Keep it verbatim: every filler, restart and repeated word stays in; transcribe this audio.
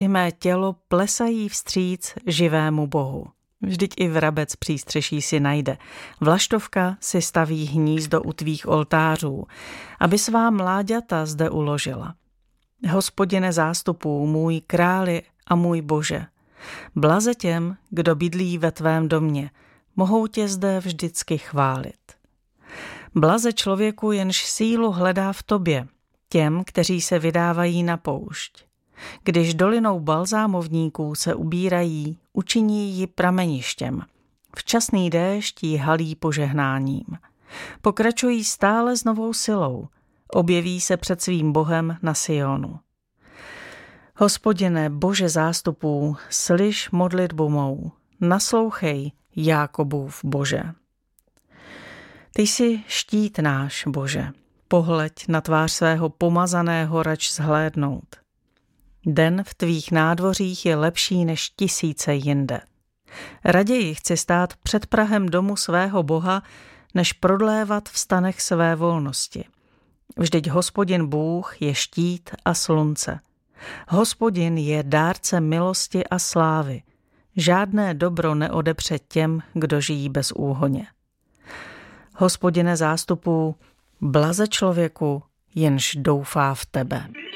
mé tělo plesají vstříc živému Bohu. Vždyť i vrabec přístřeší si najde. Vlaštovka si staví hnízdo u tvých oltářů, aby svá mláďata zde uložila. Hospodine zástupů, můj králi a můj Bože, blaze těm, kdo bydlí ve tvém domě, mohou tě zde vždycky chválit. Blaze člověku, jenž sílu hledá v tobě, těm, kteří se vydávají na poušť. Když dolinou balzámovníků se ubírají, učiní ji prameništěm. Včasný déšť ji halí požehnáním. Pokračují stále s novou silou. Objeví se před svým Bohem na Sionu. Hospodine, Bože zástupů, slyš modlitbu mou. Naslouchej, Jákobův Bože. Ty jsi štít náš, Bože. Pohleď na tvář svého pomazaného rač zhlédnout. Den v tvých nádvořích je lepší než tisíce jinde. Raději chci stát před prahem domu svého Boha, než prodlévat v stanech své volnosti. Vždyť Hospodin Bůh je štít a slunce. Hospodin je dárce milosti a slávy. Žádné dobro neodepře těm, kdo žijí bez úhoně. Hospodine zástupů, blaze člověku, jenž doufá v tebe.